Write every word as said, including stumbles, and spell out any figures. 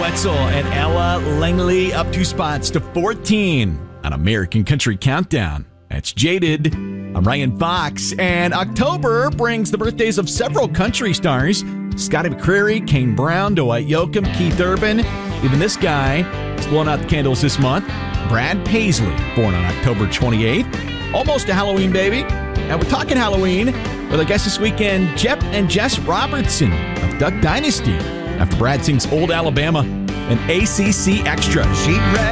Wetzel and Ella Langley up two spots to fourteen on American Country Countdown. That's Jaded. I'm Ryan Fox, and October brings the birthdays of several country stars. Scotty McCreery, Kane Brown, Dwight Yoakam, Keith Urban. Even this guy is blowing out the candles this month. Brad Paisley, born on October twenty-eighth. Almost a Halloween baby. And we're talking Halloween with our guest this weekend, Jeff and Jess Robertson of Duck Dynasty. After Brad sings Old Alabama, an A C C Extra. She